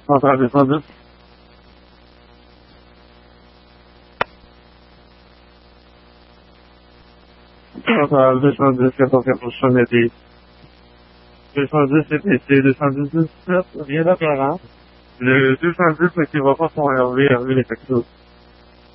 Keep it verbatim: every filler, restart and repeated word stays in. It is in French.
Central deux cent dix. Central deux cent dix, quatorze quatorze, Chameté. deux cent dix, C P C, deux cent dix, dix-sept, rien d'apparent. Le deux cent dix, qui va pas son Hervé, Hervé les Texas.